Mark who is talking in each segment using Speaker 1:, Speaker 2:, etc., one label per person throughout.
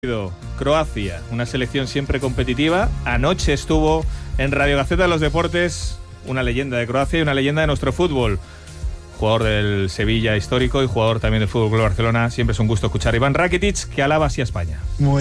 Speaker 1: Croacia, una selección siempre competitiva. Anoche estuvo en Radio Gaceta de los Deportes una leyenda de Croacia y una leyenda de nuestro fútbol. Jugador del Sevilla histórico y jugador también del Fútbol Club Barcelona. Siempre es un gusto escuchar a Iván Rakitic, que alaba así a España.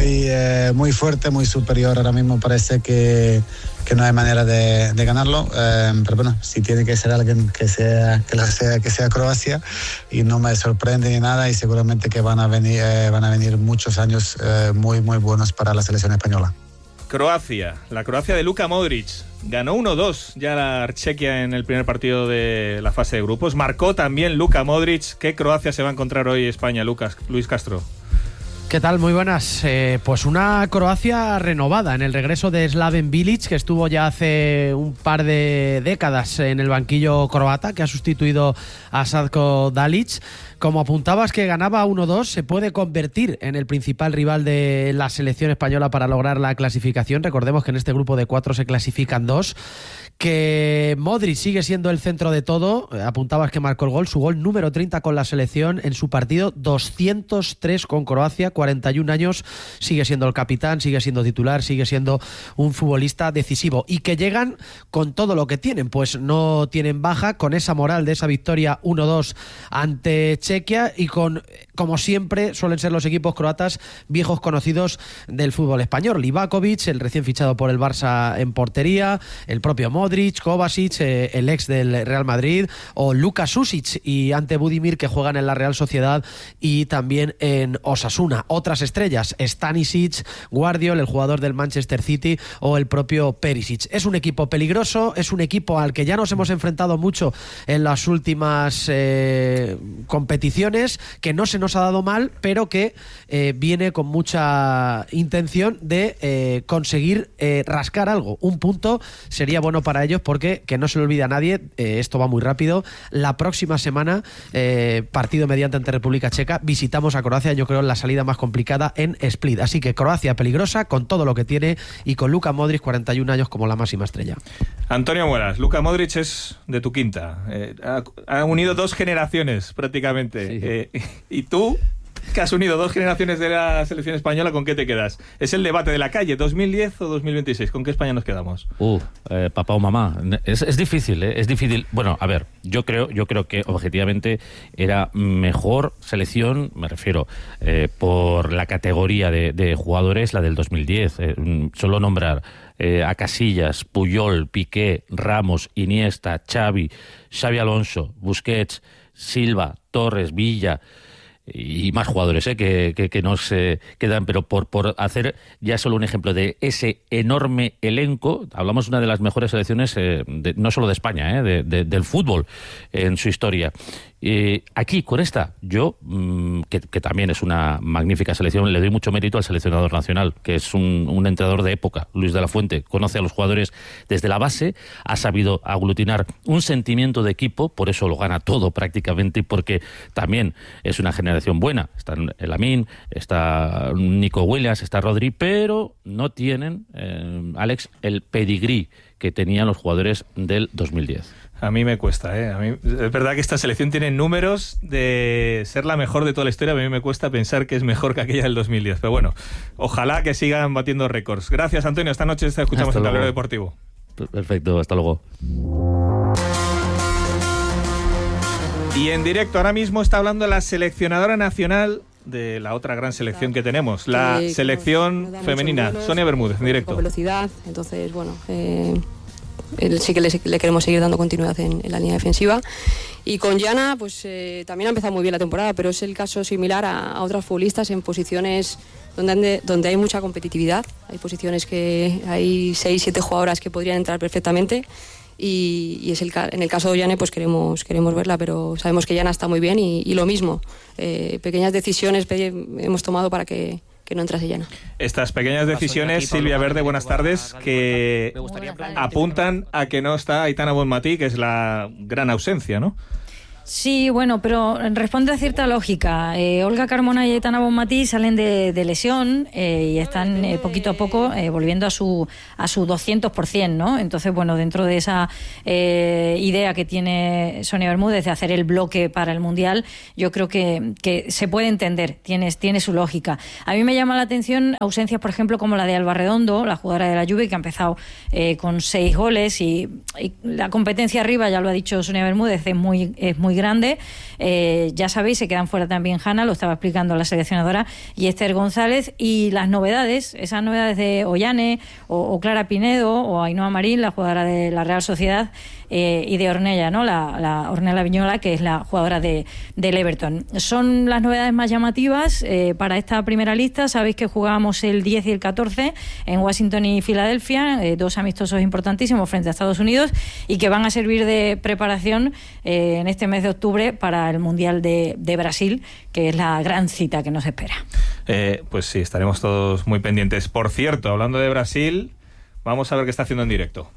Speaker 2: Muy fuerte, muy superior. Ahora mismo parece que no hay manera de ganarlo. Pero bueno, si tiene que ser alguien que sea Croacia, y no me sorprende ni nada, y seguramente que van a venir muchos años muy buenos para la selección española.
Speaker 1: Croacia, la Croacia de Luka Modric. Ganó 1-2 ya la Chequia en el primer partido de la fase de grupos. Marcó también Luka Modric. ¿Qué Croacia se va a encontrar hoy España, Luis Castro?
Speaker 3: ¿Qué tal? Muy buenas. Pues una Croacia renovada en el regreso de Slaven Bilic, que estuvo ya hace un par de décadas en el banquillo croata, que ha sustituido a Sadko Dalic. Como apuntabas, que ganaba 1-2, se puede convertir en el principal rival de la selección española para lograr la clasificación. Recordemos que en este grupo de 4 se clasifican 2. Que Modric sigue siendo el centro de todo. Apuntabas que marcó el gol, su gol número 30 con la selección en su partido 203 con Croacia, 41 años, sigue siendo el capitán, sigue siendo titular, sigue siendo un futbolista decisivo. Y que llegan con todo lo que tienen, pues no tienen baja, con esa moral de esa victoria 1-2 ante Chequia, y con, como siempre suelen ser los equipos croatas, viejos conocidos del fútbol español. Livakovic, el recién fichado por el Barça en portería, el propio Modric, Kovacic, el ex del Real Madrid, o Luka Šušić y Ante Budimir, que juegan en la Real Sociedad y también en Osasuna. Otras estrellas, Stanisic, Guardiol, el jugador del Manchester City, o el propio Perisic. Es un equipo peligroso, es un equipo al que ya nos hemos enfrentado mucho en las últimas competiciones, que no se nos ha dado mal, pero que viene con mucha intención de conseguir rascar algo. Un punto sería bueno para ellos, porque, que no se le olvide a nadie, esto va muy rápido, la próxima semana, partido mediante ante República Checa, visitamos a Croacia, yo creo la salida más complicada en Split. Así que Croacia peligrosa con todo lo que tiene, y con Luka Modric, 41 años, como la máxima estrella.
Speaker 1: Antonio Muelas, Luka Modric es de tu quinta. Ha unido 2 generaciones prácticamente. Sí. Y tú, que has unido 2 generaciones de la selección española, ¿con qué te quedas? Es el debate de la calle, 2010 o 2026. ¿Con qué España nos quedamos?
Speaker 4: Papá o mamá. Es difícil, ¿eh? Es difícil. Bueno, a ver, yo creo que objetivamente era mejor selección, me refiero, por la categoría de jugadores, la del 2010. Solo nombrar a Casillas, Puyol, Piqué, Ramos, Iniesta, Xavi Alonso, Busquets, Silva, Torres, Villa y más jugadores que nos quedan, pero por hacer ya solo un ejemplo de ese enorme elenco, hablamos de una de las mejores selecciones no solo de España, del fútbol en su historia. Aquí con esta, yo que también es una magnífica selección, le doy mucho mérito al seleccionador nacional, que es un entrenador de época, Luis de la Fuente. Conoce a los jugadores desde la base, ha sabido aglutinar un sentimiento de equipo, por eso lo gana todo prácticamente, y porque también es una generación buena. Está Lamine, está Nico Williams, está Rodri, pero no tienen, Alex, el pedigrí que tenían los jugadores del 2010.
Speaker 1: A mí me cuesta, A mí, es verdad que esta selección tiene números de ser la mejor de toda la historia. A mí me cuesta pensar que es mejor que aquella del 2010. Pero bueno, ojalá que sigan batiendo récords. Gracias, Antonio. Esta noche te escuchamos en Tablero Deportivo.
Speaker 4: Perfecto, hasta luego.
Speaker 1: Y en directo ahora mismo está hablando la seleccionadora nacional de la otra gran selección que tenemos, la selección femenina, Sonia Bermúdez, en directo.
Speaker 5: Con velocidad, entonces, bueno, sí que le queremos seguir dando continuidad en la línea defensiva. Y con Yana, pues también ha empezado muy bien la temporada, pero es el caso similar a otras futbolistas en posiciones donde hay mucha competitividad. Hay posiciones que hay 6-7 jugadoras que podrían entrar perfectamente, y es en el caso de Yana, pues queremos verla, pero sabemos que Yana está muy bien, y lo mismo, pequeñas decisiones hemos tomado para que no entrase Yana.
Speaker 1: Estas pequeñas decisiones, Silvia Verde, buenas tardes, que apuntan a que no está Aitana Bonmatí, que es la gran ausencia, ¿no?
Speaker 6: Sí, bueno, pero responde a cierta lógica. Olga Carmona y Aitana Bonmatí salen de lesión y están poquito a poco volviendo a su 200%, ¿no? Entonces, bueno, dentro de esa idea que tiene Sonia Bermúdez de hacer el bloque para el Mundial, yo creo que se puede entender, tiene su lógica. A mí me llama la atención ausencias, por ejemplo, como la de Alba Redondo, la jugadora de la Juve, que ha empezado con 6 goles y la competencia arriba, ya lo ha dicho Sonia Bermúdez, es muy grande. Ya sabéis, se quedan fuera también Hanna, lo estaba explicando la seleccionadora, y Esther González, y las novedades, esas novedades de Ollane o Clara Pinedo o Ainhoa Marín, la jugadora de la Real Sociedad, y de Ornella, ¿no? La Ornella Viñola, que es la jugadora del Everton. Son las novedades más llamativas para esta primera lista. Sabéis que jugábamos el 10 y el 14 en Washington y Filadelfia, 2 amistosos importantísimos frente a Estados Unidos, y que van a servir de preparación en este mes de octubre para el Mundial de Brasil, que es la gran cita que nos espera.
Speaker 1: Pues sí, estaremos todos muy pendientes. Por cierto, hablando de Brasil, vamos a ver qué está haciendo en directo.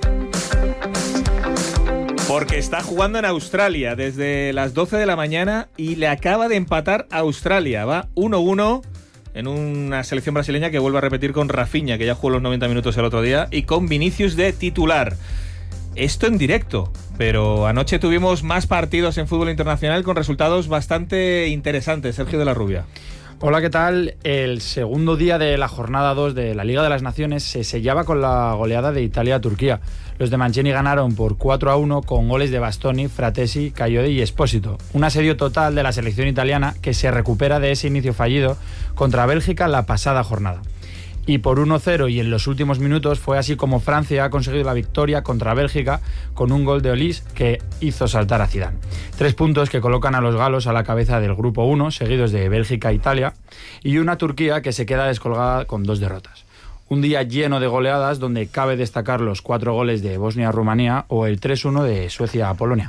Speaker 1: Porque está jugando en Australia desde las 12 de la mañana y le acaba de empatar a Australia. Va 1-1 en una selección brasileña que vuelve a repetir con Rafinha, que ya jugó los 90 minutos el otro día, y con Vinicius de titular. Esto en directo, pero anoche tuvimos más partidos en fútbol internacional con resultados bastante interesantes. Sergio de la Rubia.
Speaker 7: Hola, ¿qué tal? El segundo día de la jornada 2 de la Liga de las Naciones se sellaba con la goleada de Italia a Turquía. Los de Mancini ganaron por 4-1 con goles de Bastoni, Fratesi, Caiode y Espósito. Un asedio total de la selección italiana que se recupera de ese inicio fallido contra Bélgica la pasada jornada. Y por 1-0 y en los últimos minutos fue así como Francia ha conseguido la victoria contra Bélgica con un gol de Olise que hizo saltar a Zidane. 3 puntos que colocan a los galos a la cabeza del grupo 1, seguidos de Bélgica e Italia, y una Turquía que se queda descolgada con 2 derrotas. Un día lleno de goleadas donde cabe destacar los 4 goles de Bosnia-Rumanía o el 3-1 de Suecia a Polonia.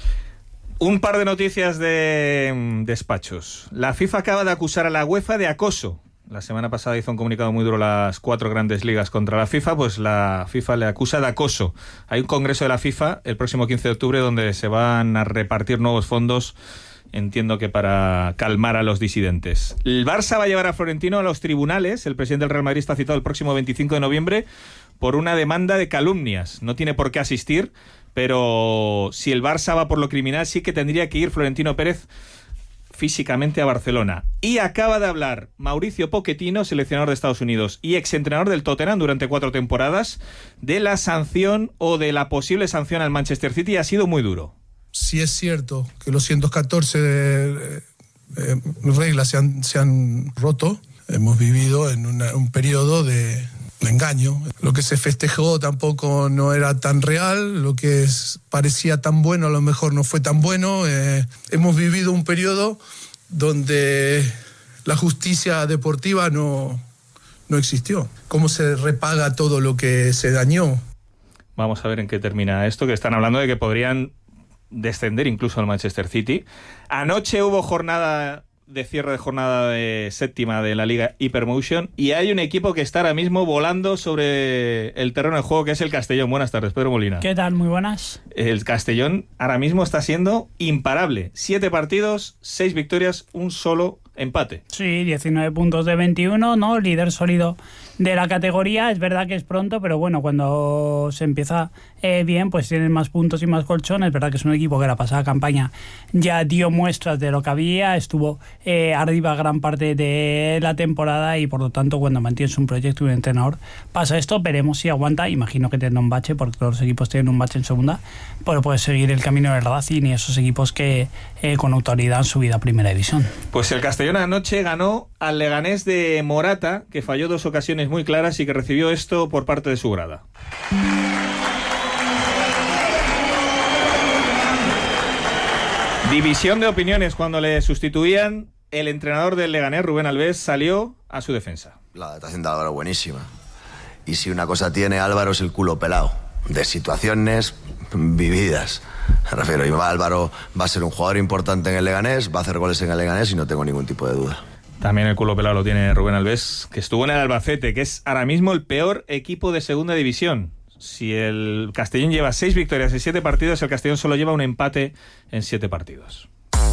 Speaker 1: Un par de noticias de despachos. La FIFA acaba de acusar a la UEFA de acoso. La semana pasada hizo un comunicado muy duro las 4 grandes ligas contra la FIFA, pues la FIFA le acusa de acoso. Hay un congreso de la FIFA el próximo 15 de octubre donde se van a repartir nuevos fondos, entiendo que para calmar a los disidentes. El Barça va a llevar a Florentino a los tribunales. El presidente del Real Madrid está citado el próximo 25 de noviembre por una demanda de calumnias. No tiene por qué asistir, pero si el Barça va por lo criminal, sí que tendría que ir Florentino Pérez físicamente a Barcelona. Y acaba de hablar Mauricio Pochettino, seleccionador de Estados Unidos y exentrenador del Tottenham durante 4 temporadas, de la sanción o de la posible sanción al Manchester City. Ha sido muy duro.
Speaker 8: Si es cierto que los 114 reglas se han roto, hemos vivido en un periodo de engaño. Lo que se festejó tampoco no era tan real, lo que parecía tan bueno a lo mejor no fue tan bueno. Hemos vivido un periodo donde la justicia deportiva no existió. ¿Cómo se repaga todo lo que se dañó?
Speaker 1: Vamos a ver en qué termina esto, que están hablando de que podrían descender incluso al Manchester City. Anoche hubo jornada de cierre de jornada de séptima de la Liga Hypermotion y hay un equipo que está ahora mismo volando sobre el terreno de juego, que es el Castellón. Buenas tardes, Pedro Molina.
Speaker 9: ¿Qué tal? Muy buenas.
Speaker 1: El Castellón ahora mismo está siendo imparable. 7 partidos, 6 victorias, un solo empate.
Speaker 9: Sí, 19 puntos de 21, ¿no? Líder sólido de la categoría. Es verdad que es pronto, pero bueno, cuando se empieza bien, pues tienen más puntos y más colchón. Es verdad que es un equipo que la pasada campaña ya dio muestras de lo que había, estuvo arriba gran parte de la temporada y por lo tanto cuando mantienes un proyecto y un entrenador pasa esto. Veremos si aguanta. Imagino que tendrá un bache, porque todos los equipos tienen un bache en segunda, pero puede seguir el camino del Racing y esos equipos que con autoridad han subido a primera división.
Speaker 1: Pues el Castellón anoche ganó al Leganés de Morata, que falló 2 ocasiones muy claras y que recibió esto por parte de su grada. División de opiniones cuando le sustituían. El entrenador del Leganés, Rubén Alves, salió a su defensa.
Speaker 10: La adaptación de Álvaro buenísima. Y si una cosa tiene Álvaro es el culo pelado, de situaciones vividas. Me refiero, y Álvaro va a ser un jugador importante en el Leganés, va a hacer goles en el Leganés y no tengo ningún tipo de duda.
Speaker 1: También el culo pelado lo tiene Rubén Alves, que estuvo en el Albacete, que es ahora mismo el peor equipo de segunda división. Si el Castellón lleva 6 victorias en 7 partidos, el Castellón solo lleva un empate en 7 partidos.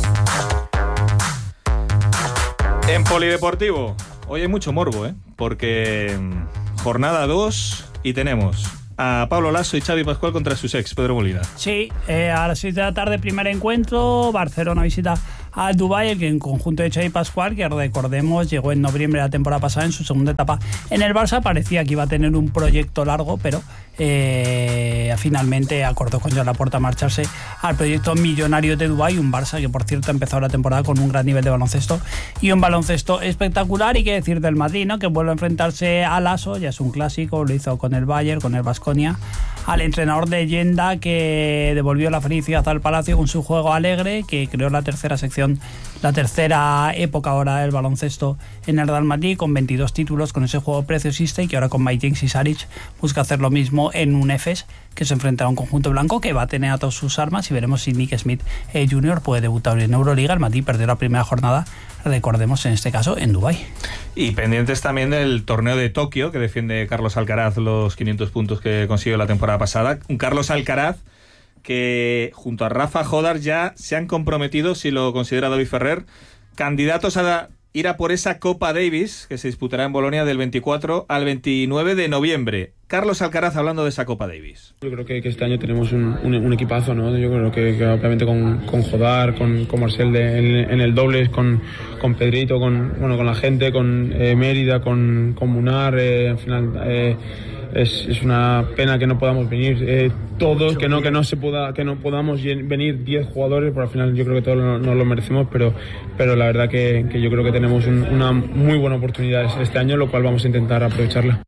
Speaker 1: En polideportivo, hoy hay mucho morbo, porque jornada 2 y tenemos a Pablo Lasso y Xavi Pascual contra sus ex, Pedro Molina.
Speaker 9: Sí, a las 6 de la tarde, primer encuentro. Barcelona visita al Dubái, el conjunto de Xavi Pascual, que recordemos llegó en noviembre de la temporada pasada en su segunda etapa en el Barça. Parecía que iba a tener un proyecto largo, pero finalmente acordó con Joan Laporta marcharse al proyecto millonario de Dubái, un Barça que por cierto ha empezado la temporada con un gran nivel de baloncesto y un baloncesto espectacular. Y qué decir del Madrid, ¿no?, que vuelve a enfrentarse a Lasso, ya es un clásico, lo hizo con el Bayern, con el Baskonia, al entrenador de leyenda que devolvió la felicidad al Palacio con su juego alegre, que creó la tercera sección, la tercera época ahora del baloncesto en el Real Madrid, con 22 títulos, con ese juego preciosista, y que ahora con Mike James y Saric busca hacer lo mismo en un Efes, que se enfrenta a un conjunto blanco que va a tener a todas sus armas, y veremos si Nick Smith Jr. puede debutar en Euroliga. El Madrid perdió la primera jornada, recordemos, en este caso en Dubái.
Speaker 1: Y pendientes también del torneo de Tokio, que defiende Carlos Alcaraz los 500 puntos que consiguió la temporada pasada. Un Carlos Alcaraz que junto a Rafa Jodar ya se han comprometido, si lo considera David Ferrer, candidatos a ir a por esa Copa Davis que se disputará en Bolonia del 24 al 29 de noviembre. Carlos Alcaraz hablando de esa Copa Davis.
Speaker 11: Yo creo que este año tenemos un equipazo, ¿no? Yo creo que obviamente con Jodar, con Marcel en el dobles, con Pedrito, con la gente, con Mérida, con Munar, al final es una pena que no podamos venir todos, que no podamos venir 10 jugadores, pero al final yo creo que todos nos lo merecemos, pero la verdad que yo creo que tenemos una muy buena oportunidad este año, lo cual vamos a intentar aprovecharla.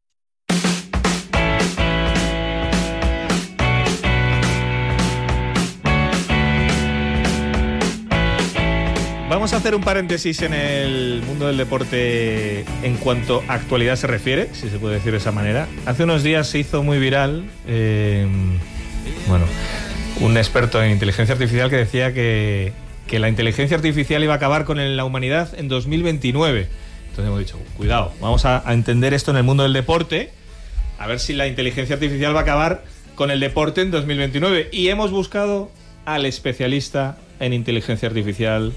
Speaker 1: Vamos a hacer un paréntesis en el mundo del deporte en cuanto a actualidad se refiere, si se puede decir de esa manera. Hace unos días se hizo muy viral, un experto en inteligencia artificial que decía que la inteligencia artificial iba a acabar con la humanidad en 2029. Entonces hemos dicho, cuidado, vamos a entender esto en el mundo del deporte, a ver si la inteligencia artificial va a acabar con el deporte en 2029. Y hemos buscado al especialista en inteligencia artificial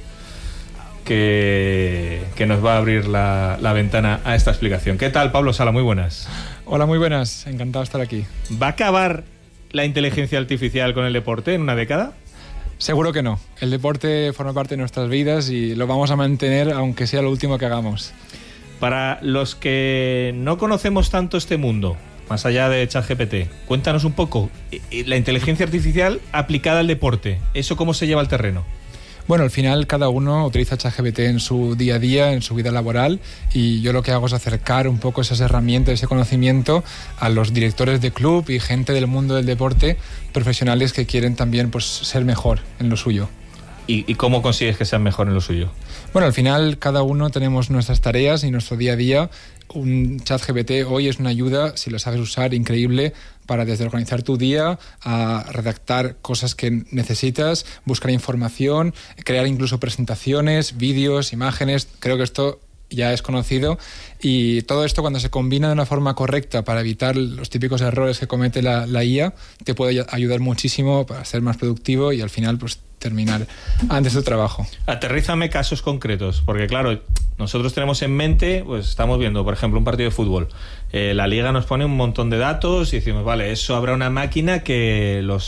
Speaker 1: que nos va a abrir la ventana a esta explicación. ¿Qué tal, Pablo Sala? Muy buenas.
Speaker 12: Hola, muy buenas. Encantado de estar aquí.
Speaker 1: ¿Va a acabar la inteligencia artificial con el deporte en una década?
Speaker 12: Seguro que no. El deporte forma parte de nuestras vidas y lo vamos a mantener aunque sea lo último que hagamos.
Speaker 1: Para los que no conocemos tanto este mundo, más allá de ChatGPT, cuéntanos un poco, la inteligencia artificial aplicada al deporte, ¿eso cómo se lleva al terreno?
Speaker 12: Bueno, al final cada uno utiliza ChatGPT en su día a día, en su vida laboral, y yo lo que hago es acercar un poco esas herramientas, ese conocimiento a los directores de club y gente del mundo del deporte, profesionales que quieren también pues ser mejor en lo suyo.
Speaker 1: ¿Y cómo consigues que sean mejor en lo suyo?
Speaker 12: Bueno, al final cada uno tenemos nuestras tareas y nuestro día a día. Un ChatGPT hoy es una ayuda, si lo sabes usar, increíble, para desde organizar tu día a redactar cosas que necesitas, buscar información, crear incluso presentaciones, vídeos, imágenes. Creo que esto ya es conocido, y todo esto, cuando se combina de una forma correcta para evitar los típicos errores que comete la IA, te puede ayudar muchísimo para ser más productivo y al final pues terminar antes tu trabajo.
Speaker 1: Aterrízame casos concretos, porque claro, nosotros tenemos en mente, pues estamos viendo, por ejemplo, un partido de fútbol. La liga nos pone un montón de datos y decimos, vale, eso habrá una máquina que los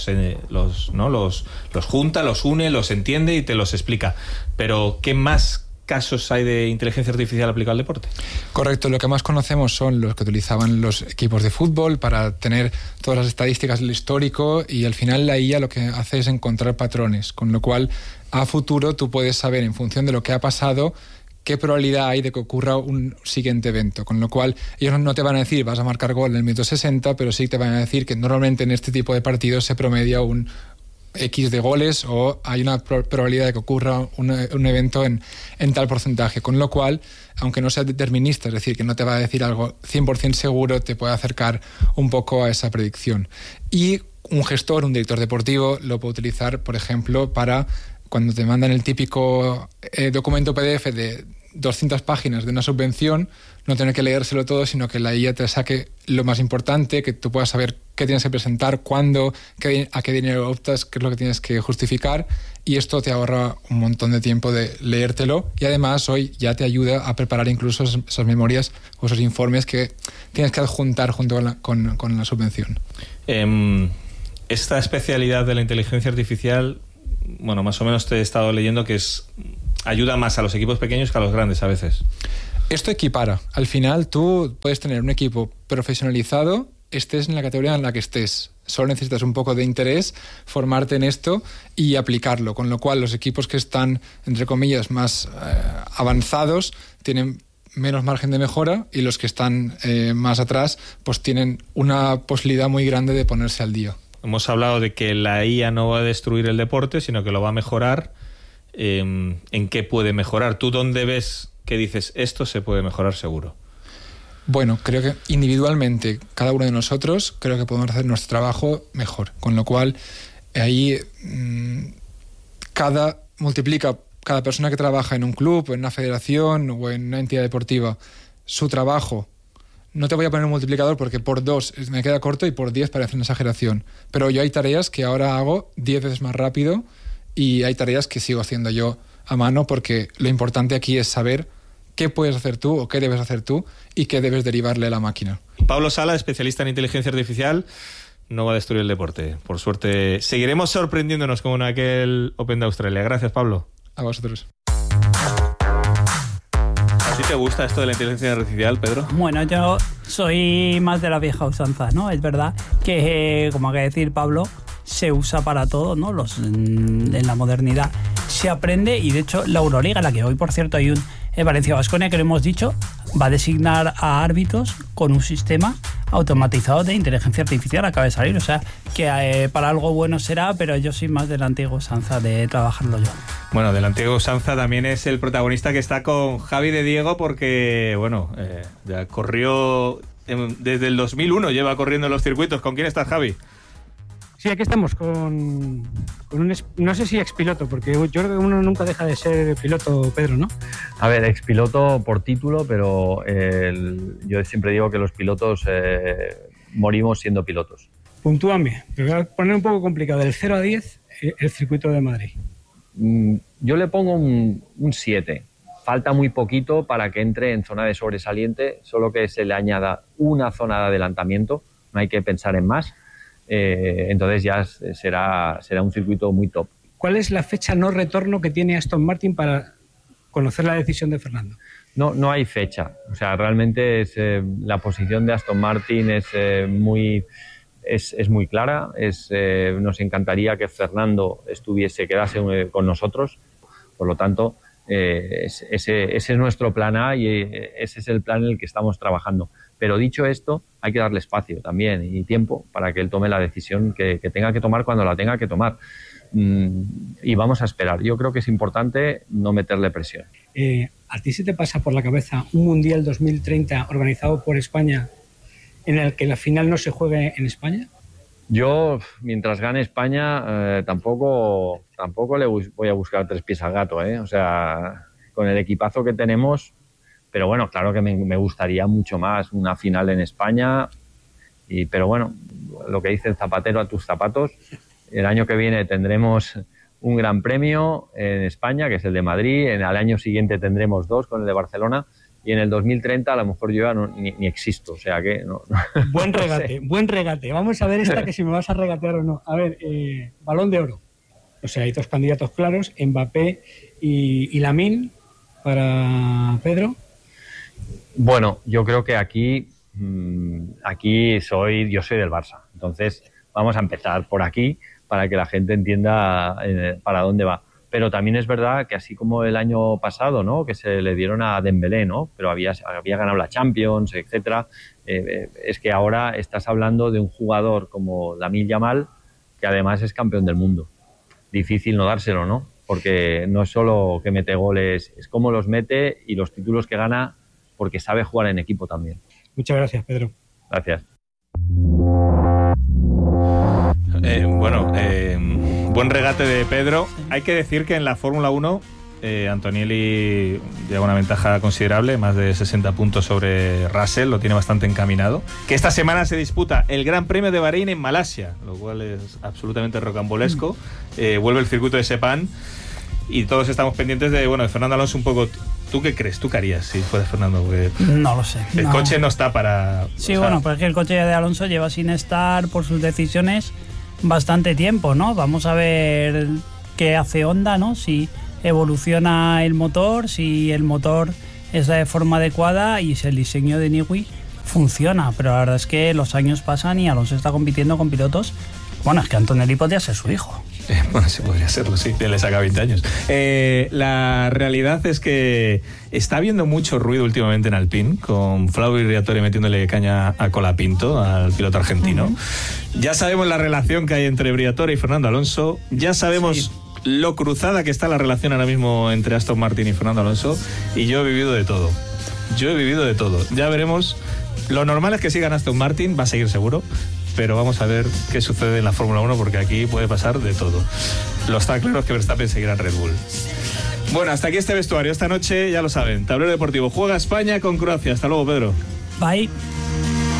Speaker 1: junta, los une, los entiende y te los explica. Pero, ¿qué más casos hay de inteligencia artificial aplicada al deporte?
Speaker 12: Correcto, lo que más conocemos son los que utilizaban los equipos de fútbol para tener todas las estadísticas del histórico, y al final la IA lo que hace es encontrar patrones, con lo cual a futuro tú puedes saber, en función de lo que ha pasado, qué probabilidad hay de que ocurra un siguiente evento, con lo cual ellos no te van a decir vas a marcar gol en el minuto 60, pero sí te van a decir que normalmente en este tipo de partidos se promedia un X de goles, o hay una probabilidad de que ocurra un evento en tal porcentaje, con lo cual, aunque no sea determinista, es decir, que no te va a decir algo 100% seguro, te puede acercar un poco a esa predicción. Y un gestor, un director deportivo, lo puede utilizar, por ejemplo, para cuando te mandan el típico documento PDF de 200 páginas de una subvención, no tener que leérselo todo, sino que la IA te saque lo más importante, que tú puedas saber qué tienes que presentar, cuándo, a qué dinero optas, qué es lo que tienes que justificar, y esto te ahorra un montón de tiempo de leértelo, y además hoy ya te ayuda a preparar incluso esas memorias o esos informes que tienes que adjuntar junto con la subvención.
Speaker 1: Esta especialidad de la inteligencia artificial, bueno, más o menos te he estado leyendo que ayuda más a los equipos pequeños que a los grandes a veces.
Speaker 12: Esto equipara. Al final tú puedes tener un equipo profesionalizado, estés en la categoría en la que estés. Solo necesitas un poco de interés, formarte en esto y aplicarlo. Con lo cual los equipos que están, entre comillas, más avanzados tienen menos margen de mejora, y los que están más atrás pues tienen una posibilidad muy grande de ponerse al día.
Speaker 1: Hemos hablado de que la IA no va a destruir el deporte, sino que lo va a mejorar. ¿En qué puede mejorar? ¿Tú dónde ves que dices esto se puede mejorar seguro?
Speaker 12: Bueno, creo que individualmente, cada uno de nosotros, creo que podemos hacer nuestro trabajo mejor. Con lo cual, ahí cada persona que trabaja en un club, en una federación o en una entidad deportiva, su trabajo, no te voy a poner un multiplicador porque por 2 me queda corto y por 10 parece una exageración. Pero yo hay tareas que ahora hago 10 veces más rápido, y hay tareas que sigo haciendo yo a mano, porque lo importante aquí es saber qué puedes hacer tú o qué debes hacer tú y qué debes derivarle a la máquina.
Speaker 1: Pablo Sala, especialista en inteligencia artificial, no va a destruir el deporte. Por suerte, seguiremos sorprendiéndonos como en aquel Open de Australia. Gracias, Pablo.
Speaker 12: A vosotros.
Speaker 1: ¿A ti te gusta esto de la inteligencia artificial, Pedro?
Speaker 9: Bueno, yo soy más de la vieja usanza, ¿no? Es verdad que, como acaba de decir Pablo, se usa para todo, ¿no? En la modernidad se aprende, y de hecho la Euroliga, en la que hoy, por cierto, hay un Valencia-Baskonia, que lo hemos dicho, va a designar a árbitros con un sistema automatizado de inteligencia artificial, acaba de salir. O sea, que para algo bueno será, pero yo soy más de la antigua usanza de trabajarlo yo.
Speaker 1: Bueno, de la antigua usanza también es el protagonista que está con Javi de Diego, porque, bueno, ya corrió desde el 2001, lleva corriendo en los circuitos. ¿Con quién estás, Javi?
Speaker 13: Sí, aquí estamos con un, no sé si expiloto, porque yo creo que uno nunca deja de ser piloto, Pedro, ¿no?
Speaker 14: A ver, expiloto por título, pero yo siempre digo que los pilotos morimos siendo pilotos.
Speaker 13: Puntúame, te voy a poner un poco complicado, del 0 a 10, el circuito de Madrid.
Speaker 14: Yo le pongo un 7. Falta muy poquito para que entre en zona de sobresaliente, solo que se le añada una zona de adelantamiento, no hay que pensar en más. Entonces ya será un circuito muy top.
Speaker 13: ¿Cuál es la fecha no retorno que tiene Aston Martin para conocer la decisión de Fernando?
Speaker 14: No hay fecha. O sea, realmente la posición de Aston Martin es muy clara. Nos encantaría que Fernando quedase con nosotros. Por lo tanto, ese es nuestro plan A, y ese es el plan en el que estamos trabajando. Pero dicho esto, hay que darle espacio también y tiempo para que él tome la decisión que tenga que tomar cuando la tenga que tomar. Y vamos a esperar. Yo creo que es importante no meterle presión.
Speaker 13: ¿A ti se te pasa por la cabeza un Mundial 2030 organizado por España en el que la final no se juegue en España?
Speaker 14: Yo, mientras gane España, tampoco le voy a buscar 3 pies al gato, ¿eh? O sea, con el equipazo que tenemos. Pero bueno, claro que me gustaría mucho más una final en España. Pero bueno, lo que dice el zapatero a tus zapatos, el año que viene tendremos un gran premio en España, que es el de Madrid. Al año siguiente tendremos 2 con el de Barcelona. Y en el 2030 a lo mejor yo ya ni existo. O sea que no.
Speaker 13: Buen regate, buen regate. Vamos a ver esta, que si me vas a regatear o no. A ver, Balón de Oro. O sea, hay 2 candidatos claros, Mbappé y Lamine, para Pedro.
Speaker 14: Bueno, yo creo que aquí yo soy del Barça. Entonces vamos a empezar por aquí para que la gente entienda para dónde va. Pero también es verdad que así como el año pasado, ¿no?, que se le dieron a Dembélé, ¿no?, pero había ganado la Champions, etcétera, es que ahora estás hablando de un jugador como Lamine Yamal, que además es campeón del mundo. Difícil no dárselo, ¿no? Porque no es solo que mete goles, es cómo los mete y los títulos que gana, porque sabe jugar en equipo también.
Speaker 13: Muchas gracias, Pedro.
Speaker 14: Gracias.
Speaker 1: Buen regate de Pedro. Hay que decir que en la Fórmula 1 Antonelli lleva una ventaja considerable, más de 60 puntos sobre Russell, lo tiene bastante encaminado. Que esta semana se disputa el Gran Premio de Bahrein en Malasia, lo cual es absolutamente rocambolesco. Vuelve el circuito de Sepang y todos estamos pendientes de Fernando Alonso un poco. ¿Tú qué crees? ¿Tú qué harías si fuera Fernando? Porque
Speaker 9: no lo sé.
Speaker 1: El coche no está para...
Speaker 9: Sí, pues es que el coche de Alonso lleva sin estar por sus decisiones bastante tiempo, ¿no? Vamos a ver qué hace Honda, ¿no? Si evoluciona el motor, si el motor es de forma adecuada y si el diseño de Newey funciona. Pero la verdad es que los años pasan y Alonso está compitiendo con pilotos. Bueno, es que Antonelli podría ser su hijo.
Speaker 1: Bueno, sí podría serlo, sí, le saca 20 años. La realidad es que está habiendo mucho ruido últimamente en Alpine, con Flavio Briatore metiéndole caña a Colapinto, al piloto argentino. Ya sabemos la relación que hay entre Briatore y Fernando Alonso, ya sabemos lo cruzada que está la relación ahora mismo entre Aston Martin y Fernando Alonso, y yo he vivido de todo. Ya veremos. Lo normal es que sigan Aston Martin, va a seguir seguro, pero vamos a ver qué sucede en la Fórmula 1 porque aquí puede pasar de todo. Lo está claro es que Verstappen seguirá en Red Bull. Bueno, hasta aquí este vestuario. Esta noche, ya lo saben, Tablero Deportivo juega España con Croacia. Hasta luego, Pedro.
Speaker 9: Bye.